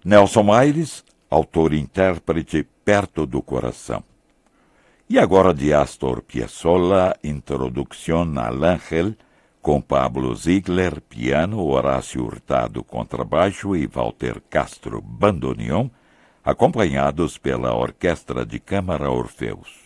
Nelson Aires, autor e intérprete Perto do Coração. E agora de Astor Piazzolla, Introdução al Ángel, com Pablo Ziegler, piano, Horácio Hurtado, contrabaixo e Walter Castro, bandoneon, acompanhados pela Orquestra de Câmara Orfeus.